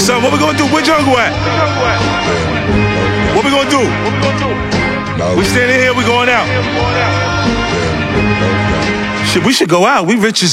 Son, what we gonna do? Where Jungle at? What we gonna do? We standing here, we going out. Shit, we should go out. We rich as